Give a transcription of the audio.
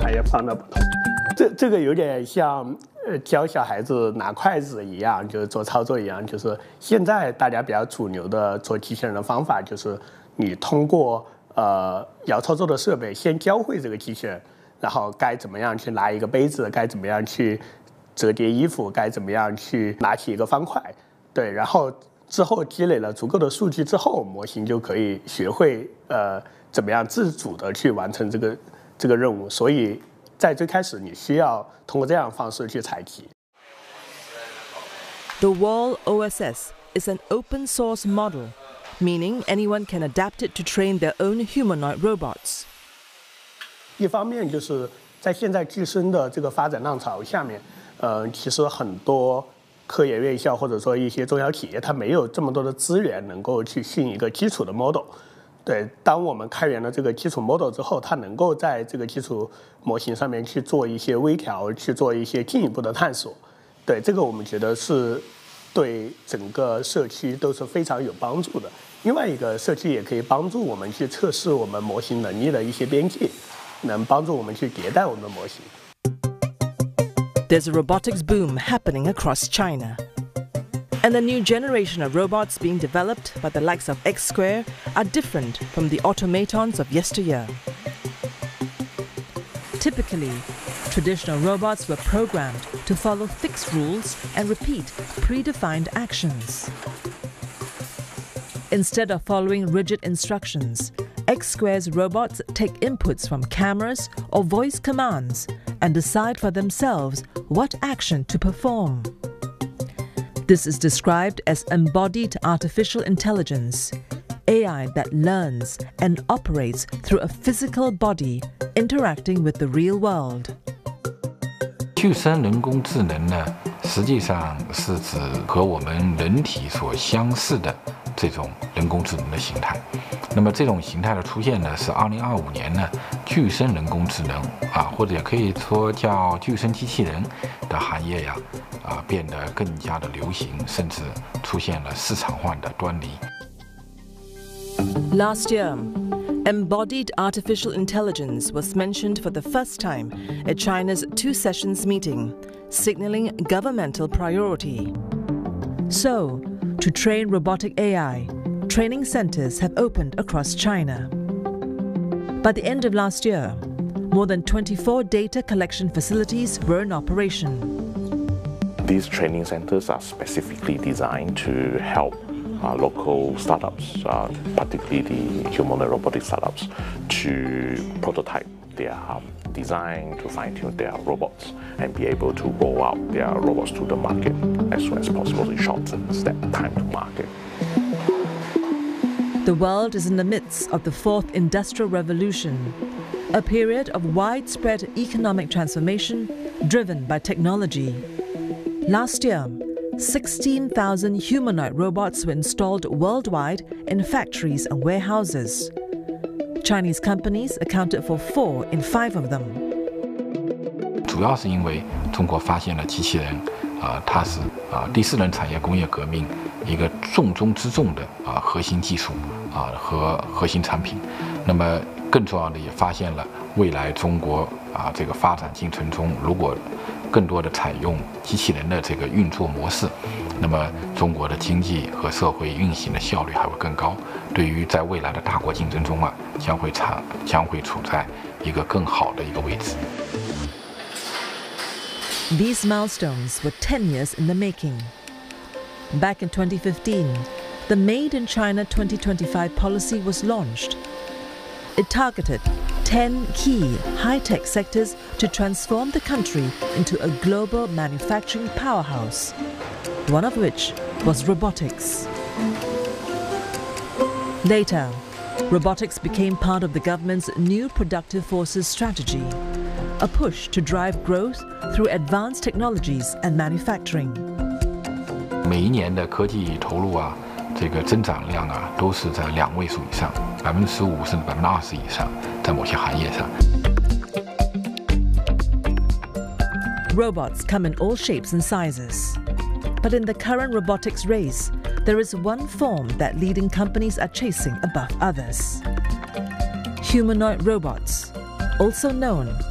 它也放的不同。这个有点像教小孩子拿筷子一样，就是做操作一样。就是现在大家比较主流的做机器人的方法，就是你通过遥操作的设备先教会这个机器人，然后该怎么样去拿一个杯子，该怎么样去折叠衣服，该怎么样去拿起一个方块，对，然后之后积累了足够的数据之后，模型就可以学会怎么样自主的去完成这个任务。所以在最开始你需要通过这样的方式去采集。 The Wall OSS is an open source model, meaning anyone can adapt it to train their own humanoid robots. 一方面就是在现在自身的这个发展浪潮下面，其实很多科研院校或者说一些中小企业，它没有这么多的资源能够去训一个基础的 model。对，当我们开源了这个基础 model 之后，它能够在这个基础模型上面去做一些微调，去做一些进一步的探索。对，这个我们觉得是对整个社区都是非常有帮助的。另外一个，社区也可以帮助我们去测试我们模型能力的一些边界，能帮助我们去迭代我们的模型。 There's a robotics boom happening across China. And the new generation of robots being developed by the likes of X Square are different from the automatons of yesteryear. Typically, traditional robots were programmed to follow fixed rules and repeat predefined actions. Instead of following rigid instructions, X Square's robots take inputs from cameras or voice commands and decide for themselves what action to perform. This is described as embodied artificial intelligence, AI that learns and operates through a physical body interacting with the real world. 具身人工智能呢，实际上是指和我们人体所相似的这种人工智能的形态。那么这种形态的出现呢，是2025年呢，具身人工智能或者也可以说叫具身机器人的行业呀，变得更加的流行，甚至出现了市场化的端倪。 Last year, embodied artificial intelligence was mentioned for the first time at China's Two Sessions meeting, signaling governmental priority. So, to train robotic AI, training centers have opened across China. By the end of last year, more than 24 data collection facilities were in operation. These training centers are specifically designed to help local startups, particularly the humanoid robotic startups, to prototype their design, to fine-tune their robots, and be able to roll out their robots to the market as soon as possible to shorten that time to market. The world is in the midst of the fourth industrial revolution, a period of widespread economic transformation driven by technology. Last year, 16,000 humanoid robots were installed worldwide in factories and warehouses. Chinese companies accounted for 4 in 5 of them. 主要是因为中国发现了机器人，它是第4轮产业工业革命一个重中之重的核心技术和核心产品。那么更重要的也发现了未来中国这个发展进程中，如果更多的采用机器人的这个运作模式，那么中国的经济和社会运行的效率还会更高。对于在未来的大国竞争中将会处在一个更好的一个位置。 These milestones were 10 years in the making. Back in 2015, the Made in China 2025 policy was launched. It targeted 10 key high-tech sectors to transform the country into a global manufacturing powerhouse, one of which was robotics. Later, robotics became part of the government's new productive forces strategy, a push to drive growth through advanced technologies and manufacturing. 每一年的科技投入这个增长量都是在2位数以上，15%甚至20%以上，在某些行业上。 Robots come in all shapes and sizes. But in the current robotics race, there is one form that leading companies are chasing above others. Humanoid robots, also known